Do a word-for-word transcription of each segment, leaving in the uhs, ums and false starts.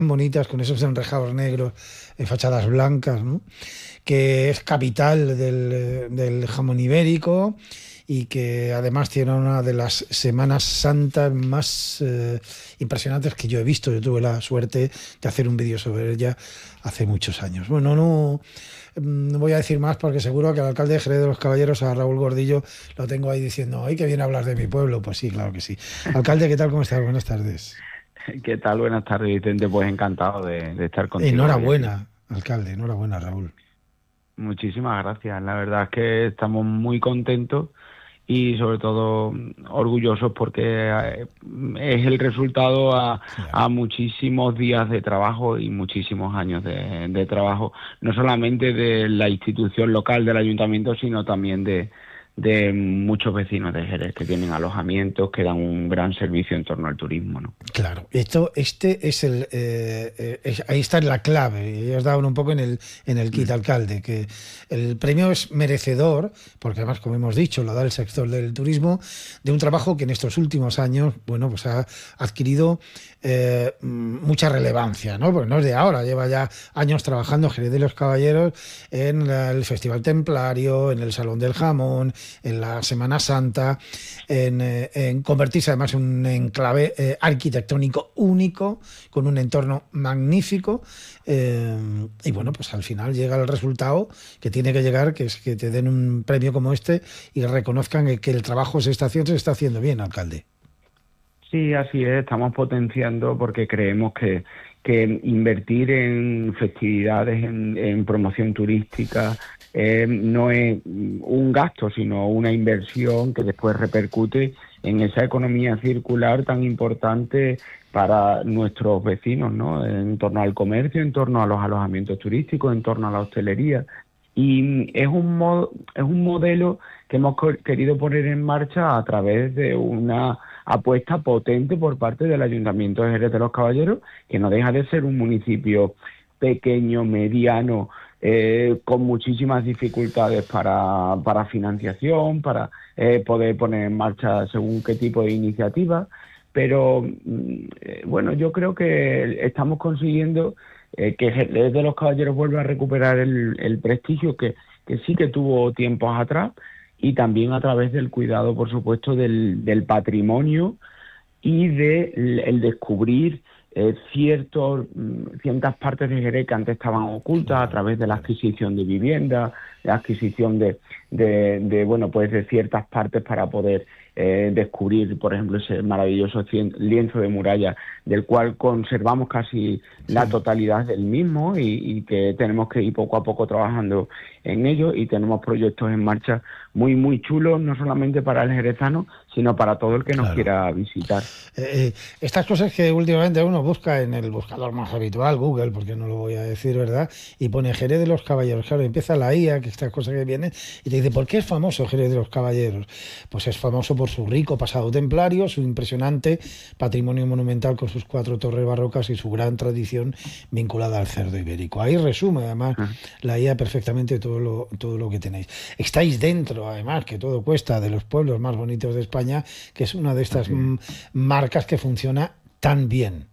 bonitas, con esos enrejados negros, eh, fachadas blancas, ¿no? Que es capital del, eh, del jamón ibérico y que además tiene una de las Semanas Santas más eh, impresionantes que yo he visto. Yo tuve la suerte de hacer un vídeo sobre ella hace muchos años. Bueno, no, no voy a decir más porque seguro que al alcalde de Jerez de los Caballeros, a Raúl Gordillo, lo tengo ahí diciendo, ¡ay, que viene a hablar de mi pueblo! Pues sí, claro que sí. Alcalde, ¿qué tal? ¿Cómo estás? Buenas tardes. ¿Qué tal? Buenas tardes, Vicente. Pues encantado de, de estar contigo hoy aquí. Enhorabuena, alcalde, enhorabuena, Raúl. Muchísimas gracias. La verdad es que estamos muy contentos y sobre todo mm, orgullosos porque eh, es el resultado a, Claro. a muchísimos días de trabajo y muchísimos años de, de trabajo, no solamente de la institución local del ayuntamiento, sino también de, de muchos vecinos de Jerez que tienen alojamientos, que dan un gran servicio en torno al turismo, ¿no? Claro, esto, este es el, eh, eh, es- ahí está la clave. Y has dado un poco en el, en el kit, Mm. alcalde, que el premio es merecedor, porque además, como hemos dicho, lo da el sector del turismo, de un trabajo que en estos últimos años, bueno, pues ha adquirido eh, mm, mucha relevancia, ¿no? Porque no es de ahora, lleva ya años trabajando Jerez de los Caballeros en la- el Festival Templario, en el Salón del Jamón, en la Semana Santa, en, eh, en convertirse además en un enclave eh, arquitectónico único, con un entorno magnífico. eh, y bueno, pues al final llega el resultado que tiene que llegar, que es que te den un premio como este y reconozcan que, que el trabajo se está haciendo, se está haciendo bien, alcalde. Sí, así es, estamos potenciando porque creemos que, que invertir en festividades, en, en promoción turística, eh, no es un gasto, sino una inversión que después repercute en esa economía circular tan importante para nuestros vecinos, ¿no? En torno al comercio, en torno a los alojamientos turísticos, en torno a la hostelería. Y es un, mo- es un modelo que hemos co- querido poner en marcha a través de una apuesta potente por parte del Ayuntamiento de Jerez de los Caballeros, que no deja de ser un municipio pequeño, mediano, eh, con muchísimas dificultades para, para financiación, para eh, poder poner en marcha según qué tipo de iniciativas. Pero mm, eh, bueno, yo creo que estamos consiguiendo eh, que Jerez de los Caballeros vuelva a recuperar el, el prestigio que, que sí que tuvo tiempos atrás, y también a través del cuidado, por supuesto, del, del patrimonio y de el, el descubrir eh, ciertos, mm, ciertas partes de Jerez que antes estaban ocultas a Claro, través de la claro. adquisición de vivienda, la adquisición de, de, de, bueno, pues de ciertas partes para poder eh, descubrir, por ejemplo, ese maravilloso cien- lienzo de muralla del cual conservamos casi la Sí. totalidad del mismo, y, y que tenemos que ir poco a poco trabajando en ello, y tenemos proyectos en marcha muy, muy chulos, no solamente para el jerezano, sino para todo el que nos Claro. quiera visitar. Eh, eh, estas cosas que últimamente uno busca en el buscador más habitual, Google, porque no lo voy a decir, ¿verdad? Y pone Jerez de los Caballeros. Claro, empieza la I A, que estas cosas que vienen, y te dice, ¿por qué es famoso Jerez de los Caballeros? Pues es famoso por su rico pasado templario, su impresionante patrimonio monumental con sus cuatro torres barrocas y su gran tradición vinculada al cerdo ibérico. Ahí resume, además, la I A perfectamente todo lo, todo lo que tenéis. Estáis dentro, además, que todo cuesta, de los pueblos más bonitos de España, que es una de estas Así es. mm, marcas que funciona tan bien.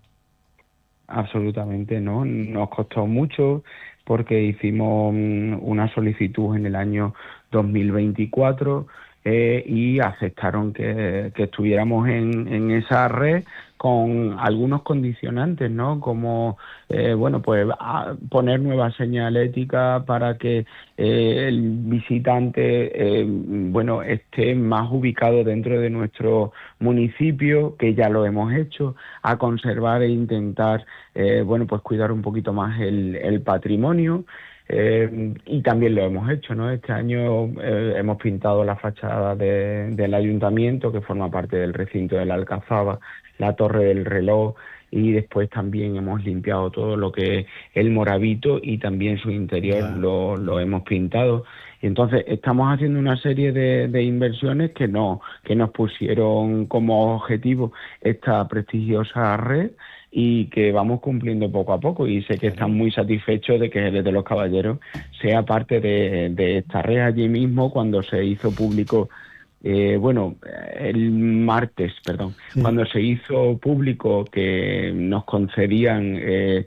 Absolutamente, ¿no? Nos costó mucho porque hicimos mm, una solicitud en el año dos mil veinticuatro, eh, y aceptaron que, que estuviéramos en, en esa red con algunos condicionantes, ¿no? Como, eh, bueno, pues a- poner nueva señalética para que eh, el visitante, eh, bueno, esté más ubicado dentro de nuestro municipio, que ya lo hemos hecho, a conservar e intentar, eh, bueno, pues cuidar un poquito más el, el patrimonio. Eh, y también lo hemos hecho, ¿no? Este año eh, hemos pintado la fachada de- del ayuntamiento, que forma parte del recinto de la Alcazaba, la Torre del Reloj, y después también hemos limpiado todo lo que es el Moravito, y también su interior Ya, lo, lo ya. hemos pintado. Y entonces estamos haciendo una serie de, de inversiones que no, que nos pusieron como objetivo esta prestigiosa red, y que vamos cumpliendo poco a poco, y sé que están Claro. muy satisfechos de que Jerez de los Caballeros sea parte de, de esta red. Allí mismo, cuando se hizo público eh, bueno, el martes, perdón, sí. Cuando se hizo público que nos concedían eh,